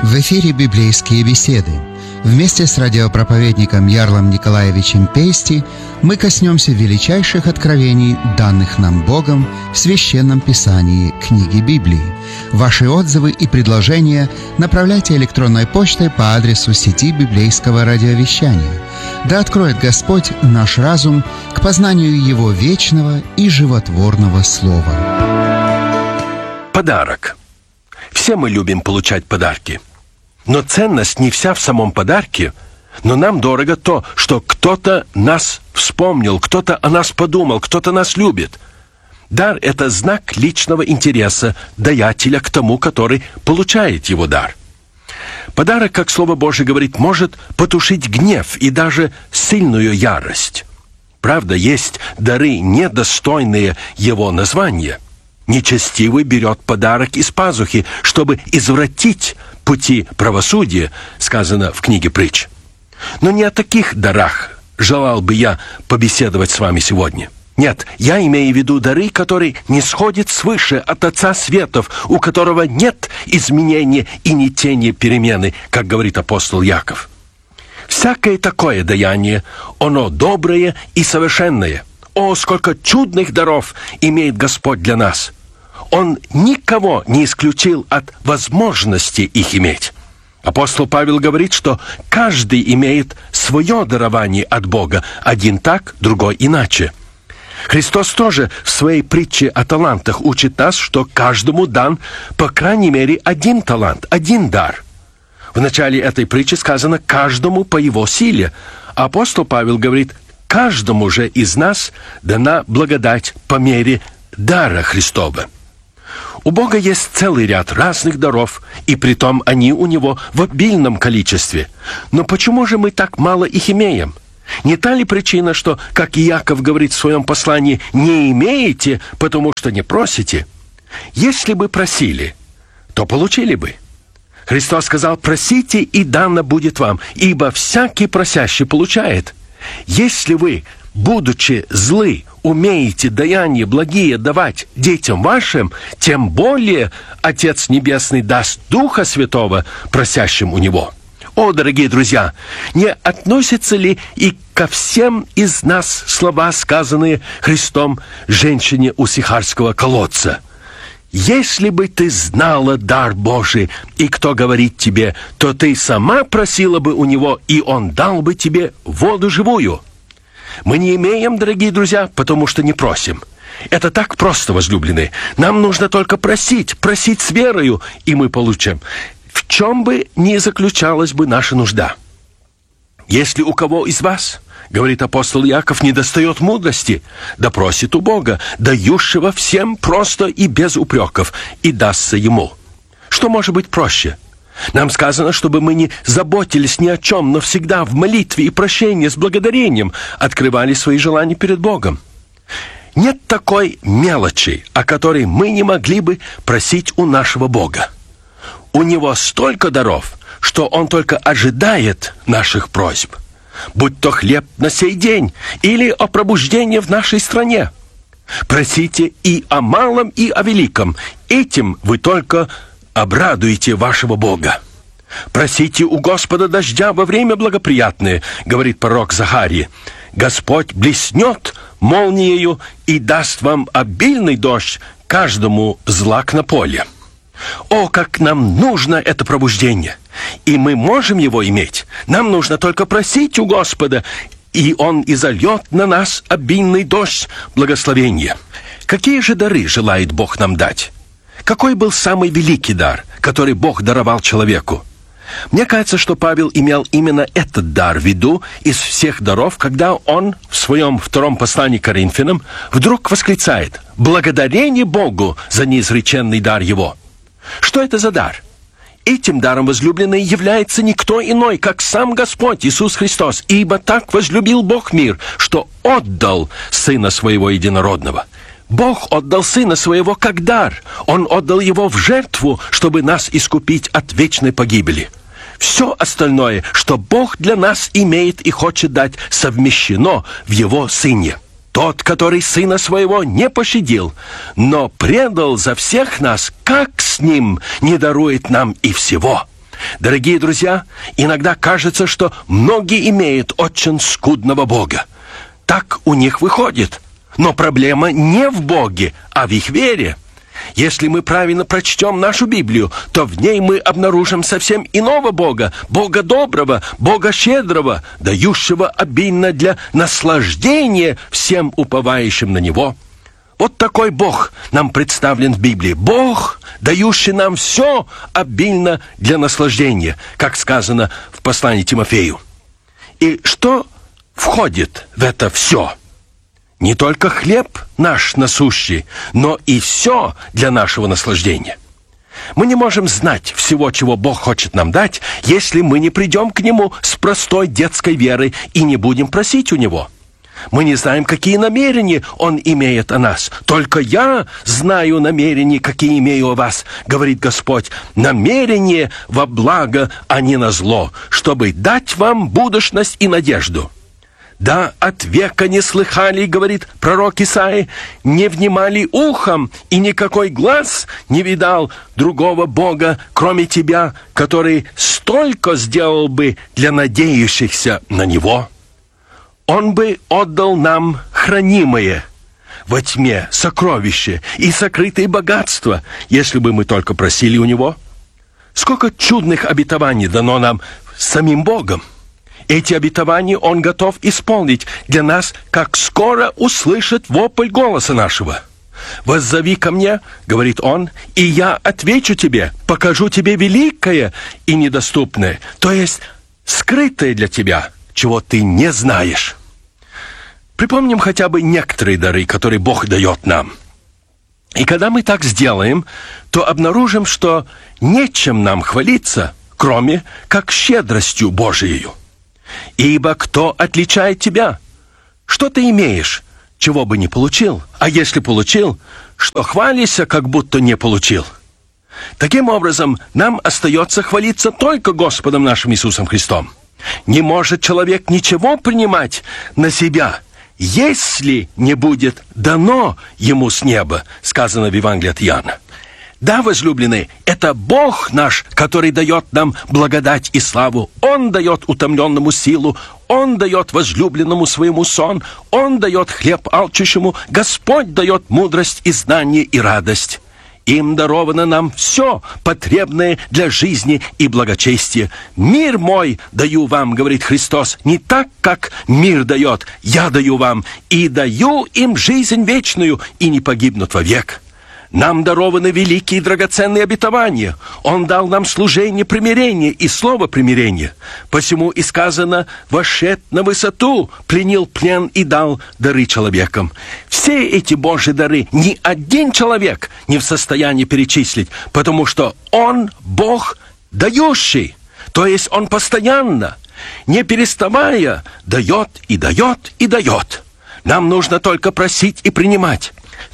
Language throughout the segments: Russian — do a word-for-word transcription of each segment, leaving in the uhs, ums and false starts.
В эфире «Библейские беседы». Вместе с радиопроповедником Ярлом Николаевичем Пейсти мы коснемся величайших откровений, данных нам Богом в Священном Писании книги Библии. Ваши отзывы и предложения направляйте электронной почтой по адресу сети библейского радиовещания. Да откроет Господь наш разум к познанию Его вечного и животворного Слова. Подарок. Все мы любим получать подарки. Но ценность не вся в самом подарке, но нам дорого то, что кто-то нас вспомнил, кто-то о нас подумал, кто-то нас любит. Дар – это знак личного интереса даятеля к тому, который получает его дар. Подарок, как Слово Божие говорит, может потушить гнев и даже сильную ярость. Правда, есть дары, недостойные его названия. Нечестивый берет подарок из пазухи, чтобы извратить пути правосудия, сказано в книге Притч. Но не о таких дарах желал бы я побеседовать с вами сегодня. Нет, я имею в виду дары, которые не сходят свыше от Отца Светов, у которого нет изменения и ни тени перемены, как говорит апостол Яков. Всякое такое даяние, оно доброе и совершенное. О, сколько чудных даров имеет Господь для нас! Он никого не исключил от возможности их иметь. Апостол Павел говорит, что каждый имеет свое дарование от Бога, один так, другой иначе. Христос тоже в своей притче о талантах учит нас, что каждому дан, по крайней мере, один талант, один дар. В начале этой притчи сказано «каждому по его силе». Апостол Павел говорит «каждому же из нас дана благодать по мере дара Христова». У Бога есть целый ряд разных даров, и притом они у Него в обильном количестве. Но почему же мы так мало их имеем? Не та ли причина, что, как Иаков говорит в своем послании, «не имеете, потому что не просите»? Если бы просили, то получили бы. Христос сказал: «Просите, и дано будет вам, ибо всякий просящий получает». Если вы, будучи злы, умеете даяние благие давать детям вашим, тем более Отец Небесный даст Духа Святого просящим у Него. О, дорогие друзья, не относятся ли и ко всем из нас слова, сказанные Христом женщине у Сихарского колодца? «Если бы ты знала дар Божий, и кто говорит тебе, то ты сама просила бы у Него, и Он дал бы тебе воду живую». Мы не имеем, дорогие друзья, потому что не просим. Это так просто, возлюбленные. Нам нужно только просить, просить с верою, и мы получим. В чем бы ни заключалась бы наша нужда. Если у кого из вас, говорит апостол Яков, недостает мудрости, да просит у Бога, дающего всем просто и без упреков, и дастся ему. Что может быть проще? Нам сказано, чтобы мы не заботились ни о чем, но всегда в молитве и прощении с благодарением открывали свои желания перед Богом. Нет такой мелочи, о которой мы не могли бы просить у нашего Бога. У Него столько даров, что Он только ожидает наших просьб. Будь то хлеб на сей день или о пробуждении в нашей стране. Просите и о малом, и о великом. Этим вы только обрадуете вашего Бога. «Просите у Господа дождя во время благоприятное», говорит пророк Захария. «Господь блеснет молниею и даст вам обильный дождь, каждому злак на поле». О, как нам нужно это пробуждение! И мы можем его иметь. Нам нужно только просить у Господа, и Он изольет на нас обильный дождь благословения. Какие же дары желает Бог нам дать? Какой был самый великий дар, который Бог даровал человеку? Мне кажется, что Павел имел именно этот дар в виду из всех даров, когда он в своем втором послании к Коринфянам вдруг восклицает: «Благодарение Богу за неизреченный дар Его». Что это за дар? Этим даром, возлюбленный, является никто иной, как сам Господь Иисус Христос. «Ибо так возлюбил Бог мир, что отдал Сына Своего Единородного». Бог отдал Сына Своего как дар. Он отдал Его в жертву, чтобы нас искупить от вечной погибели. Все остальное, что Бог для нас имеет и хочет дать, совмещено в Его Сыне. Тот, который Сына Своего не пощадил, но предал за всех нас, как с Ним не дарует нам и всего? Дорогие друзья, иногда кажется, что многие имеют очень скудного Бога. Так у них выходит. Но проблема не в Боге, а в их вере. Если мы правильно прочтем нашу Библию, то в ней мы обнаружим совсем иного Бога, Бога доброго, Бога щедрого, дающего обильно для наслаждения всем уповающим на Него. Вот такой Бог нам представлен в Библии. Бог, дающий нам все обильно для наслаждения, как сказано в послании Тимофею. И что входит в это все? Не только хлеб наш насущий, но и все для нашего наслаждения. Мы не можем знать всего, чего Бог хочет нам дать, если мы не придем к Нему с простой детской верой и не будем просить у Него. Мы не знаем, какие намерения Он имеет о нас. Только я знаю намерения, какие имею о вас, говорит Господь. Намерение во благо, а не на зло, чтобы дать вам будущность и надежду. Да, от века не слыхали, говорит пророк Исаия, не внимали ухом, и никакой глаз не видал другого Бога, кроме тебя, который столько сделал бы для надеющихся на Него. Он бы отдал нам хранимое во тьме сокровища и сокрытые богатства, если бы мы только просили у Него. Сколько чудных обетований дано нам самим Богом. Эти обетования Он готов исполнить для нас, как скоро услышит вопль голоса нашего. «Воззови ко мне, — говорит Он, — и я отвечу тебе, покажу тебе великое и недоступное, то есть скрытое для тебя, чего ты не знаешь». Припомним хотя бы некоторые дары, которые Бог дает нам. И когда мы так сделаем, то обнаружим, что нечем нам хвалиться, кроме как щедростью Божией. Ибо кто отличает тебя? Что ты имеешь, чего бы не получил? А если получил, что хвалишься, как будто не получил? Таким образом, нам остается хвалиться только Господом нашим Иисусом Христом. Не может человек ничего принимать на себя, если не будет дано ему с неба, сказано в Евангелии от Иоанна. Да, возлюбленные, это Бог наш, который дает нам благодать и славу. Он дает утомленному силу, Он дает возлюбленному своему сон, Он дает хлеб алчущему, Господь дает мудрость и знание и радость. Им даровано нам все потребное для жизни и благочестия. «Мир мой даю вам, — говорит Христос, — не так, как мир дает, я даю вам, и даю им жизнь вечную, и не погибнут вовек». Нам дарованы великие и драгоценные обетования. Он дал нам служение примирения и слово примирения. Посему и сказано: «Вошед на высоту, пленил плен и дал дары человекам». Все эти Божьи дары ни один человек не в состоянии перечислить, потому что Он Бог дающий, то есть Он постоянно, не переставая, дает и дает и дает. Нам нужно только просить и принимать.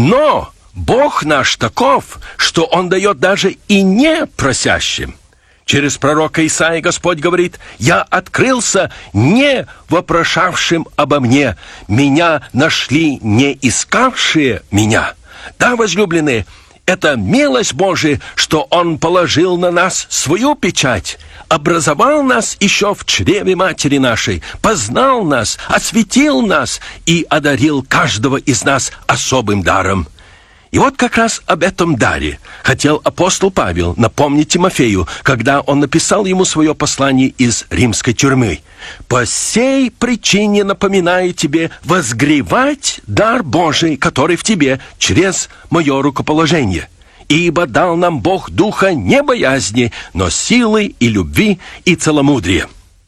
Но Бог наш таков, что Он дает даже и не просящим. Через пророка Исаии Господь говорит: «Я открылся не вопрошавшим обо мне, меня нашли не искавшие меня». Да, возлюбленные, это милость Божия, что Он положил на нас свою печать, образовал нас еще в чреве матери нашей, познал нас, осветил нас и одарил каждого из нас особым даром. И вот как раз об этом даре хотел апостол Павел напомнить Тимофею, когда он написал ему свое послание из римской тюрьмы. «По сей причине напоминаю тебе возгревать дар Божий, который в тебе, через мое рукоположение. Ибо дал нам Бог духа не боязни, но силы и любви и целомудрия».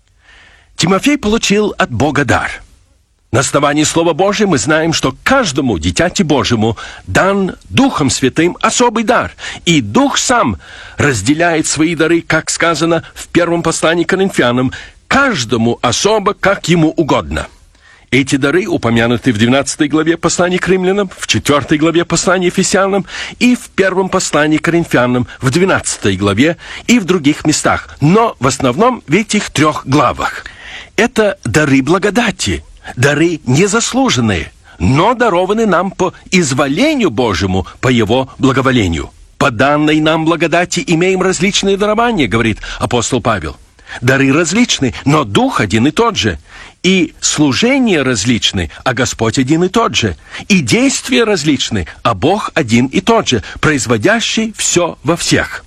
Тимофей получил от Бога дар. На основании Слова Божия мы знаем, что каждому дитяти Божьему дан Духом Святым особый дар. И Дух сам разделяет свои дары, как сказано в первом послании к Коринфянам, каждому особо, как ему угодно. Эти дары упомянуты в двенадцатой главе послания к римлянам, в четвёртой главе послания Ефесянам и в первом послании к Коринфянам, в двенадцатой главе и в других местах, но в основном в этих трех главах. Это дары благодати, дары незаслуженные, но дарованы нам по изволению Божьему, по Его благоволению. по данной нам благодати имеем различные дарования, говорит апостол Павел. Дары различны, но Дух один и тот же. И служения различны, а Господь один и тот же. И действия различны, а Бог один и тот же, производящий все во всех.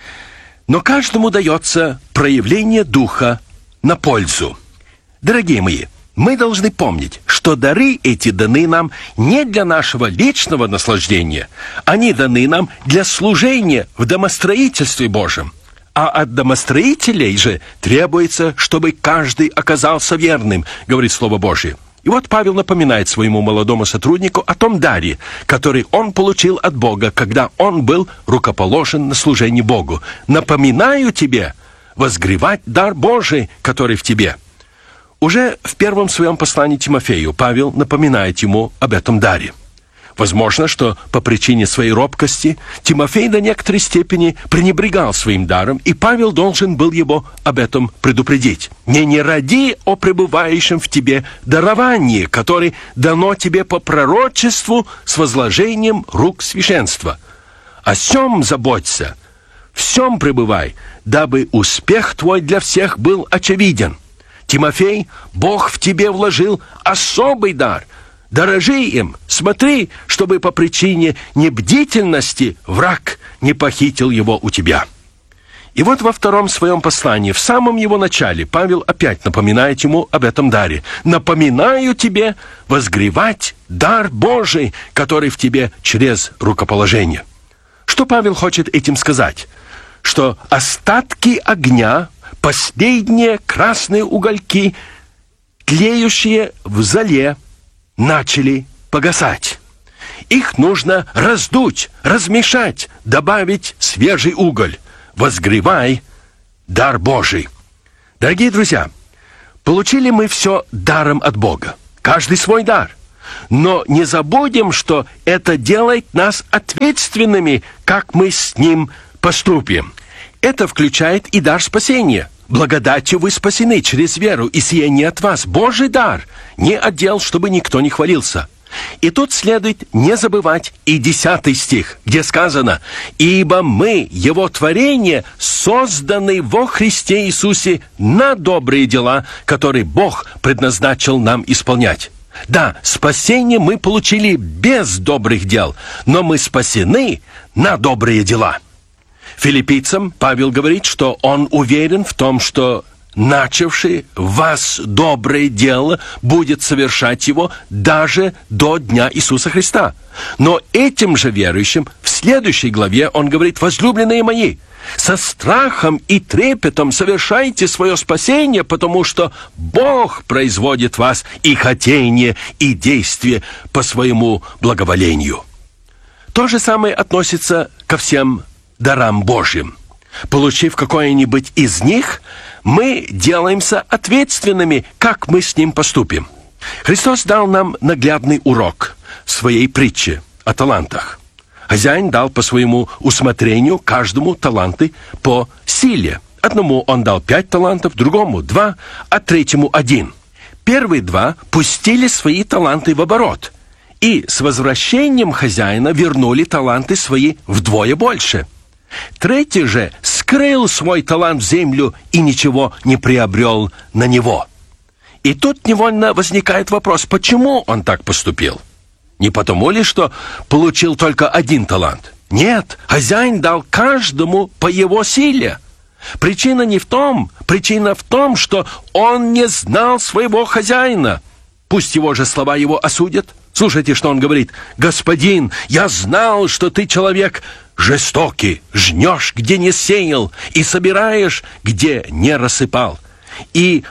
Но каждому дается проявление Духа на пользу. Дорогие мои, мы должны помнить, что дары эти даны нам не для нашего личного наслаждения, они даны нам для служения в домостроительстве Божьем. А от домостроителей же требуется, чтобы каждый оказался верным, говорит Слово Божье. И вот Павел напоминает своему молодому сотруднику о том даре, который он получил от Бога, когда он был рукоположен на служение Богу. «Напоминаю тебе возгревать дар Божий, который в тебе». Уже в первом своем послании Тимофею Павел напоминает ему об этом даре. Возможно, что по причине своей робкости Тимофей до некоторой степени пренебрегал своим даром, и Павел должен был его об этом предупредить. «Не не ради о пребывающем в тебе даровании, которое дано тебе по пророчеству с возложением рук священства. О сем заботься, в сем пребывай, дабы успех твой для всех был очевиден. Тимофей, Бог в тебе вложил особый дар. Дорожи им, смотри, чтобы по причине небдительности враг не похитил его у тебя». И вот во втором своем послании, в самом его начале, Павел опять напоминает ему об этом даре. «Напоминаю тебе возгревать дар Божий, который в тебе через рукоположение». Что Павел хочет этим сказать? Что остатки огня, последние красные угольки, тлеющие в золе, начали погасать. Их нужно раздуть, размешать, добавить свежий уголь. Возгревай дар Божий. Дорогие друзья, получили мы все даром от Бога. Каждый свой дар. Но не забудем, что это делает нас ответственными, как мы с ним поступим. Это включает и дар спасения. Благодатью вы спасены через веру, и сие не от вас. Божий дар, не отдел, чтобы никто не хвалился. И тут следует не забывать и десятый стих, где сказано: «Ибо мы, Его творение, созданы во Христе Иисусе на добрые дела, которые Бог предназначил нам исполнять». Да, спасение мы получили без добрых дел, но мы спасены на добрые дела. Филиппийцам Павел говорит, что он уверен в том, что начавший в вас доброе дело будет совершать его даже до дня Иисуса Христа. Но этим же верующим в следующей главе он говорит: «Возлюбленные мои, со страхом и трепетом совершайте свое спасение, потому что Бог производит в вас и хотение, и действие по своему благоволению». То же самое относится ко всем дарам Божьим. Получив какое-нибудь из них, мы делаемся ответственными, как мы с ним поступим. Христос дал нам наглядный урок в своей притче о талантах. Хозяин дал по своему усмотрению каждому таланты по силе. Одному он дал пять талантов, другому два, а третьему один. Первые два пустили свои таланты в оборот, и с возвращением хозяина вернули таланты свои вдвое больше. Третий же скрыл свой талант в землю и ничего не приобрел на него. И тут невольно возникает вопрос, почему он так поступил? Не потому ли, что получил только один талант? Нет, хозяин дал каждому по его силе. Причина не в том, причина в том, что он не знал своего хозяина. Пусть его же слова его осудят. Слушайте, что он говорит: «Господин, я знал, что ты человек жестокий, жнешь, где не сеял, и собираешь, где не рассыпал. И,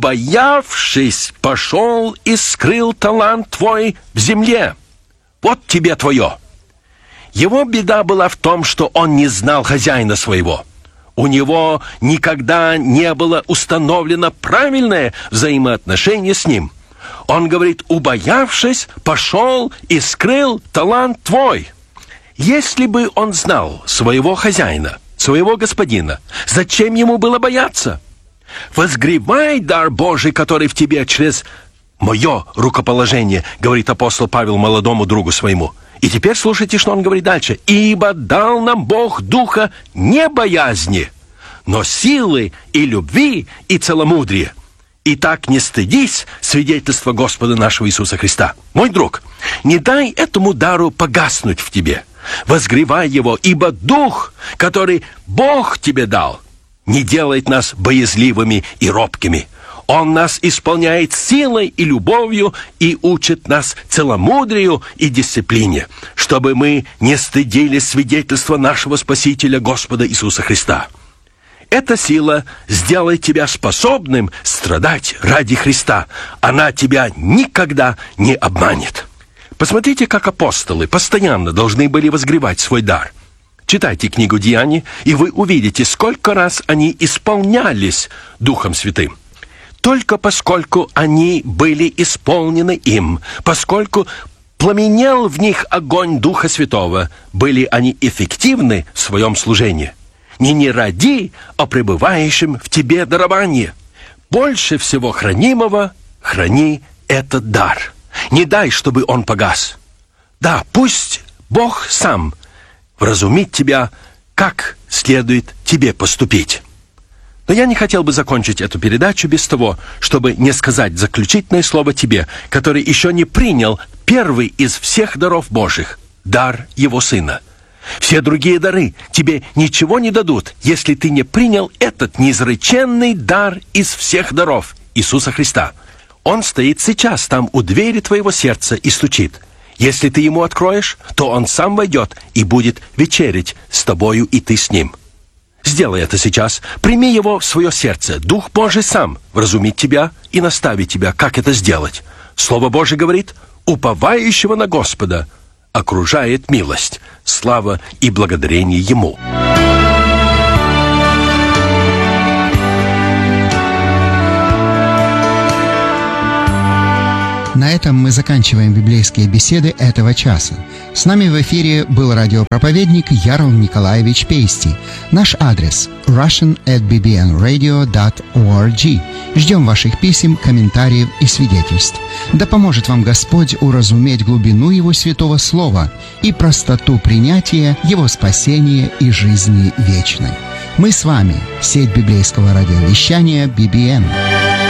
убоявшись, пошел и скрыл талант твой в земле. Вот тебе твое». Его беда была в том, что он не знал хозяина своего. У него никогда не было установлено правильное взаимоотношение с ним. Он говорит: «Убоявшись, пошел и скрыл талант твой». Если бы он знал своего хозяина, своего господина, зачем ему было бояться? «Возгревай дар Божий, который в тебе через мое рукоположение», говорит апостол Павел молодому другу своему. И теперь слушайте, что он говорит дальше. «Ибо дал нам Бог духа не боязни, но силы и любви и целомудрия. Итак, не стыдись свидетельства Господа нашего Иисуса Христа». Мой друг, не дай этому дару погаснуть в тебе. Возгревай его, ибо дух, который Бог тебе дал, не делает нас боязливыми и робкими. Он нас исполняет силой и любовью и учит нас целомудрию и дисциплине, чтобы мы не стыдились свидетельства нашего Спасителя Господа Иисуса Христа. Эта сила сделает тебя способным страдать ради Христа. Она тебя никогда не обманет. Посмотрите, как апостолы постоянно должны были возгревать свой дар. Читайте книгу «Деяний», и вы увидите, сколько раз они исполнялись Духом Святым. Только поскольку они были исполнены им, поскольку пламенел в них огонь Духа Святого, были они эффективны в своем служении. Не не ради о пребывающем в тебе даровании. Больше всего хранимого храни этот дар. Не дай, чтобы он погас. Да, пусть Бог сам вразумит тебя, как следует тебе поступить. Но я не хотел бы закончить эту передачу без того, чтобы не сказать заключительное слово тебе, который еще не принял первый из всех даров Божьих – дар Его Сына. Все другие дары тебе ничего не дадут, если ты не принял этот неизреченный дар из всех даров Иисуса Христа. Он стоит сейчас там у двери твоего сердца и стучит. Если ты ему откроешь, то он сам войдет и будет вечерять с тобою, и ты с ним. Сделай это сейчас. Прими его в свое сердце. Дух Божий сам вразумит тебя и наставит тебя, как это сделать. Слово Божие говорит: уповающего на Господа окружает милость. Слава и благодарение Ему. На этом мы заканчиваем библейские беседы этого часа. С нами в эфире был радиопроповедник Ярл Николаевич Пейсти. Наш адрес russian at b b n radio dot org. Ждем ваших писем, комментариев и свидетельств. Да поможет вам Господь уразуметь глубину Его святого Слова и простоту принятия Его спасения и жизни вечной. Мы с вами, сеть библейского радиовещания би би эн.